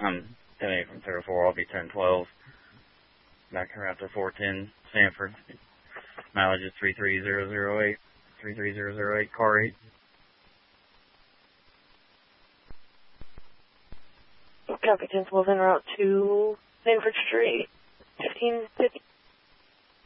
I'm 10-8 from 304. I'll be 10-12. Back around to 410 Stanford. Mileage is 33008. 33008, car 8. Copy 10-12 en route to Stanford Street. 1550.